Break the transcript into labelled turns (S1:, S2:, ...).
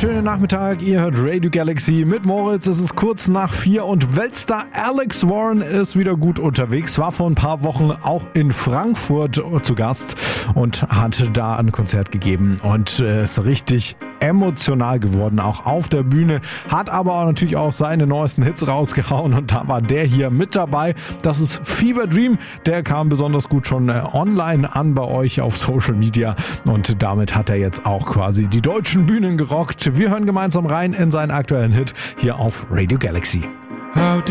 S1: wunderschönen Nachmittag. Ihr hört Radio Galaxy mit Moritz. Es ist kurz nach 4 und Weltstar Alex Warren ist wieder gut unterwegs. War vor ein paar Wochen auch in Frankfurt zu Gast und hat da ein Konzert gegeben und ist richtig emotional geworden, auch auf der Bühne. Hat aber auch natürlich auch seine neuesten Hits rausgehauen und da war der hier mit dabei. Das ist Fever Dream. Der kam besonders gut schon online an bei euch auf Social Media und damit hat er jetzt auch quasi die deutschen Bühnen gerockt. Wir hören gemeinsam rein in seinen aktuellen Hit hier auf Radio Galaxy.
S2: How